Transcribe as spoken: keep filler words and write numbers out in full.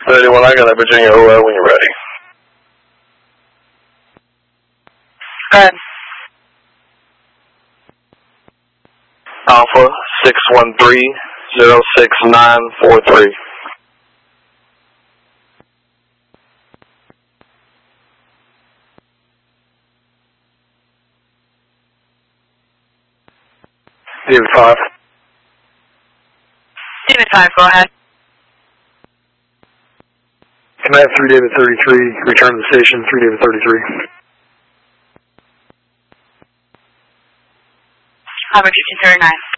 thirty-one, I got a Virginia O L when you're ready. Go ahead. Alpha six one three zero six nine four three. David five. David five, go ahead. Can I have three David thirty-three, return to the station, three David thirty-three. How about fifteen thirty-nine?